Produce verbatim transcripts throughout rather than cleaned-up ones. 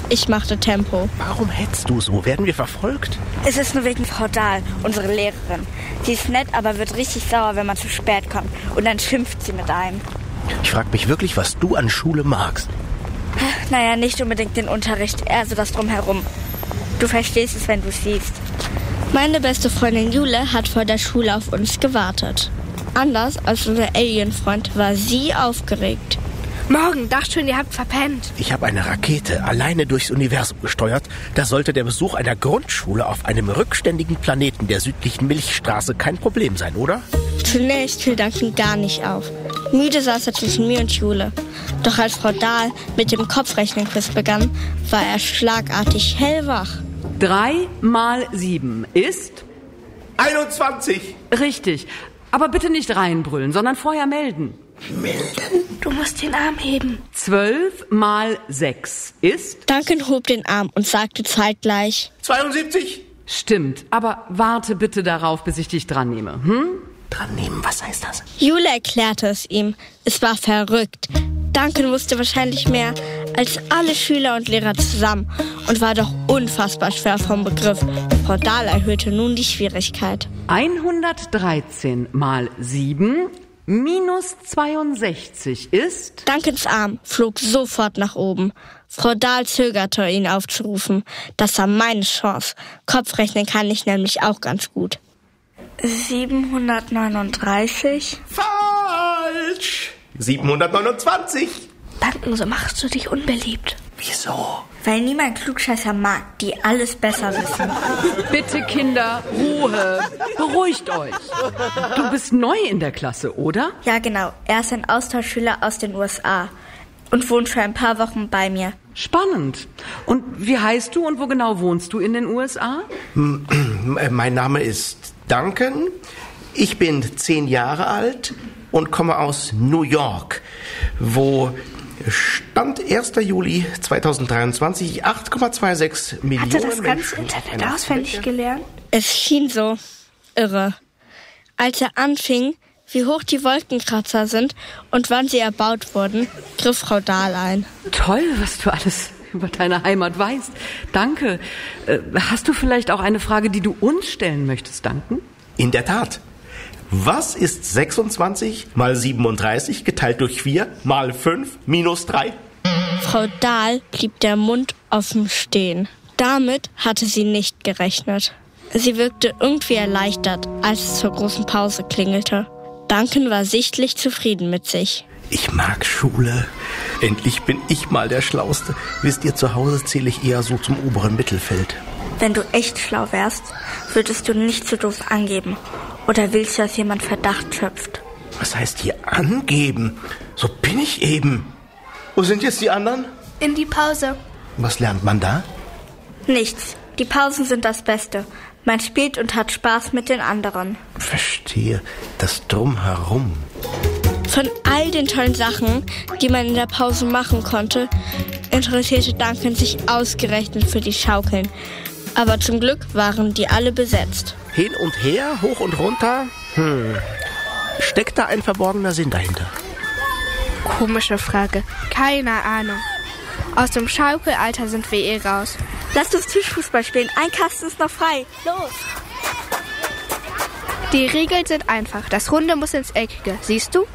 ich machte Tempo. Warum hetzt du so? Werden wir verfolgt? Es ist nur wegen Frau Dahl, unsere Lehrerin. Sie ist nett, aber wird richtig sauer, wenn man zu spät kommt. Und dann schimpft sie mit einem. Ich frage mich wirklich, was du an Schule magst. Naja, nicht unbedingt den Unterricht, eher so das Drumherum. Du verstehst es, wenn du es siehst. Meine beste Freundin Jule hat vor der Schule auf uns gewartet. Anders als unser Alien-Freund war sie aufgeregt. Morgen, dachte schon, ihr habt verpennt. Ich habe eine Rakete alleine durchs Universum gesteuert. Da sollte der Besuch einer Grundschule auf einem rückständigen Planeten der südlichen Milchstraße kein Problem sein, oder? Zunächst fiel Duncan gar nicht auf. Müde saß er zwischen mir und Jule. Doch als Frau Dahl mit dem Kopfrechnen-Quiz begann, war er schlagartig hellwach. Drei mal sieben ist? einundzwanzig. Richtig. Aber bitte nicht reinbrüllen, sondern vorher melden. Melden? Du musst den Arm heben. Zwölf mal sechs ist? Duncan hob den Arm und sagte zeitgleich: zweiundsiebzig. Stimmt, aber warte bitte darauf, bis ich dich dran nehme. Hm? Dran nehmen, was heißt das? Jule erklärte es ihm. Es war verrückt. Duncan wusste wahrscheinlich mehr als alle Schüler und Lehrer zusammen und war doch unfassbar schwer vom Begriff. Frau Dahl erhöhte nun die Schwierigkeit. hundertdreizehn mal sieben minus zweiundsechzig ist? Duncans Arm flog sofort nach oben. Frau Dahl zögerte, ihn aufzurufen. Das war meine Chance. Kopfrechnen kann ich nämlich auch ganz gut. siebenhundertneununddreißig. Falsch! siebenhundertneunundzwanzig. Duncan, so machst du dich unbeliebt. Wieso? Weil niemand Klugscheißer mag, die alles besser wissen. Bitte, Kinder, Ruhe. Beruhigt euch. Du bist neu in der Klasse, oder? Ja, genau. Er ist ein Austauschschüler aus den U S A und wohnt für ein paar Wochen bei mir. Spannend. Und wie heißt du und wo genau wohnst du in den U S A? Mein Name ist Duncan. Ich bin zehn Jahre alt und komme aus New York, wo Stand erster Juli zweitausenddreiundzwanzig acht Komma sechsundzwanzig Millionen Hat er das ganze Menschen Internet auswendig gelernt? Es schien so. Irre. Als er anfing, wie hoch die Wolkenkratzer sind und wann sie erbaut wurden, griff Frau Dahl ein. Toll, was du alles über deine Heimat weißt. Danke. Äh, hast du vielleicht auch eine Frage, die du uns stellen möchtest, Duncan? In der Tat. Was ist sechsundzwanzig mal siebenunddreißig geteilt durch vier mal fünf minus drei? Frau Dahl blieb der Mund offen stehen. Damit hatte sie nicht gerechnet. Sie wirkte irgendwie erleichtert, als es zur großen Pause klingelte. Duncan war sichtlich zufrieden mit sich. Ich mag Schule. Endlich bin ich mal der Schlauste. Wisst ihr, zu Hause zähle ich eher so zum oberen Mittelfeld. Wenn du echt schlau wärst, würdest du nicht so doof angeben. Oder willst du, dass jemand Verdacht schöpft? Was heißt hier angeben? So bin ich eben. Wo sind jetzt die anderen? In die Pause. Was lernt man da? Nichts. Die Pausen sind das Beste. Man spielt und hat Spaß mit den anderen. Verstehe. Das Drumherum. Von all den tollen Sachen, die man in der Pause machen konnte, interessierte Duncan sich ausgerechnet für die Schaukeln. Aber zum Glück waren die alle besetzt. Hin und her, hoch und runter. Hm. Steckt da ein verborgener Sinn dahinter? Komische Frage. Keine Ahnung. Aus dem Schaukelalter sind wir eh raus. Lasst uns Tischfußball spielen. Ein Kasten ist noch frei. Los! Die Regeln sind einfach. Das Runde muss ins Eckige. Siehst du?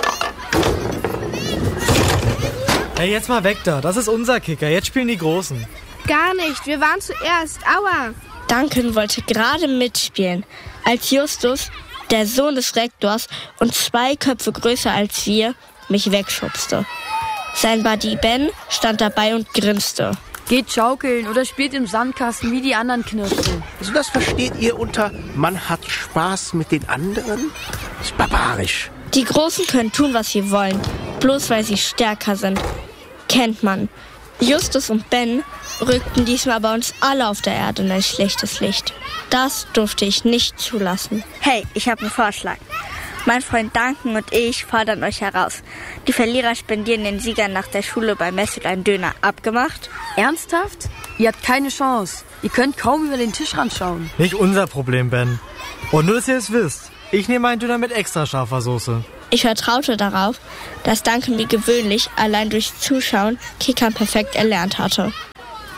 Hey, jetzt mal weg da. Das ist unser Kicker. Jetzt spielen die Großen. Gar nicht. Wir waren zuerst. Aua! Duncan wollte gerade mitspielen, als Justus, der Sohn des Rektors und zwei Köpfe größer als wir, mich wegschubste. Sein Buddy Ben stand dabei und grinste. Geht schaukeln oder spielt im Sandkasten wie die anderen Knirpsen. Also das versteht ihr unter man hat Spaß mit den anderen? Das ist barbarisch. Die Großen können tun, was sie wollen, bloß weil sie stärker sind. Kennt man. Justus und Ben rückten diesmal bei uns alle auf der Erde in ein schlechtes Licht. Das durfte ich nicht zulassen. Hey, ich habe einen Vorschlag. Mein Freund Duncan und ich fordern euch heraus. Die Verlierer spendieren den Siegern nach der Schule bei Mesut einen Döner. Abgemacht? Ernsthaft? Ihr habt keine Chance. Ihr könnt kaum über den Tischrand schauen. Nicht unser Problem, Ben. Und nur, dass ihr es wisst. Ich nehme einen Döner mit extra scharfer Soße. Ich vertraute darauf, dass Duncan wie gewöhnlich allein durchs Zuschauen Kickern perfekt erlernt hatte.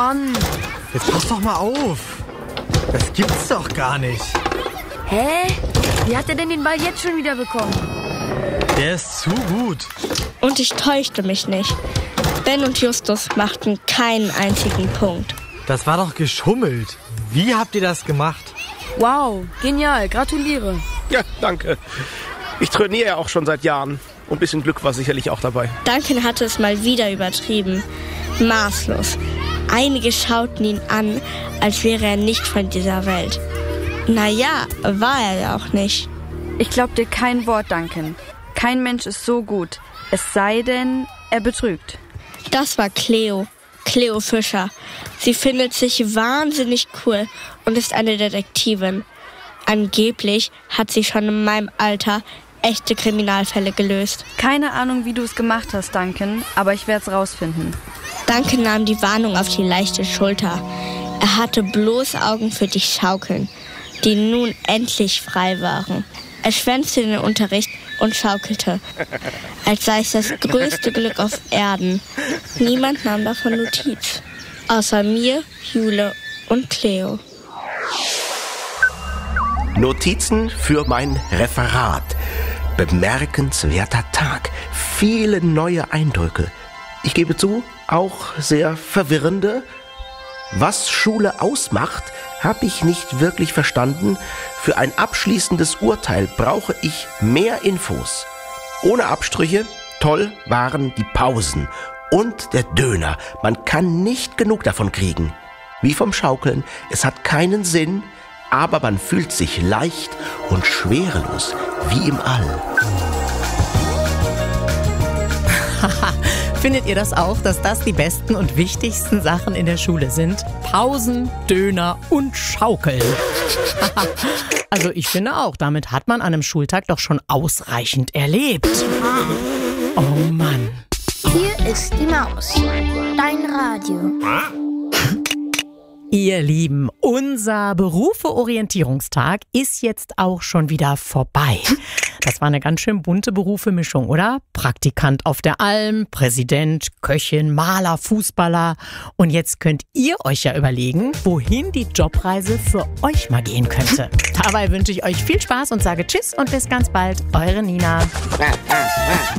Mann. Jetzt pass doch mal auf. Das gibt's doch gar nicht. Hä? Wie hat er denn den Ball jetzt schon wieder bekommen? Der ist zu gut. Und ich täuschte mich nicht. Ben und Justus machten keinen einzigen Punkt. Das war doch geschummelt. Wie habt ihr das gemacht? Wow, genial, gratuliere. Ja, danke. Ich trainiere ja auch schon seit Jahren. Und ein bisschen Glück war sicherlich auch dabei. Duncan hatte es mal wieder übertrieben. Maßlos. Einige schauten ihn an, als wäre er nicht von dieser Welt. Naja, war er ja auch nicht. Ich glaub dir kein Wort, Duncan. Kein Mensch ist so gut. Es sei denn, er betrügt. Das war Cleo. Cleo Fischer. Sie findet sich wahnsinnig cool und ist eine Detektivin. Angeblich hat sie schon in meinem Alter echte Kriminalfälle gelöst. Keine Ahnung, wie du es gemacht hast, Duncan, aber ich werde es rausfinden. Duncan nahm die Warnung auf die leichte Schulter. Er hatte bloß Augen für die Schaukeln, die nun endlich frei waren. Er schwänzte den Unterricht und schaukelte, als sei es das größte Glück auf Erden. Niemand nahm davon Notiz, außer mir, Jule und Cleo. Notizen für mein Referat. Bemerkenswerter Tag. Viele neue Eindrücke. Ich gebe zu, auch sehr verwirrende. Was Schule ausmacht, habe ich nicht wirklich verstanden. Für ein abschließendes Urteil brauche ich mehr Infos. Ohne Abstriche, toll waren die Pausen und der Döner. Man kann nicht genug davon kriegen. Wie vom Schaukeln, es hat keinen Sinn, aber man fühlt sich leicht und schwerelos wie im All. Findet ihr das auch, dass das die besten und wichtigsten Sachen in der Schule sind? Pausen, Döner und Schaukeln. Also ich finde auch, damit hat man an einem Schultag doch schon ausreichend erlebt. Oh Mann. Hier ist die Maus. Dein Radio. Ihr Lieben, unser Berufe-Orientierungstag ist jetzt auch schon wieder vorbei. Das war eine ganz schön bunte Berufemischung, oder? Praktikant auf der Alm, Präsident, Köchin, Maler, Fußballer. Und jetzt könnt ihr euch ja überlegen, wohin die Jobreise für euch mal gehen könnte. Dabei wünsche ich euch viel Spaß und sage Tschüss und bis ganz bald. Eure Nina.